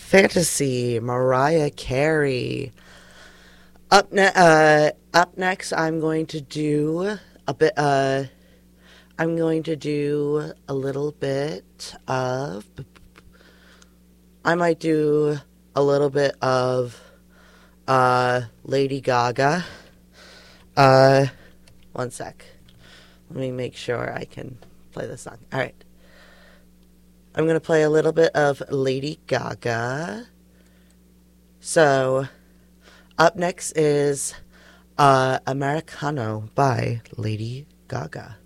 Fantasy, Mariah Carey. Up next, I'm going to do a bit. I'm going to do a little bit of. I might do a little bit of Lady Gaga. Uh, One sec. Let me make sure I can play this song. All right. I'm going to play a little bit of Lady Gaga. So, up next is Americano by Lady Gaga.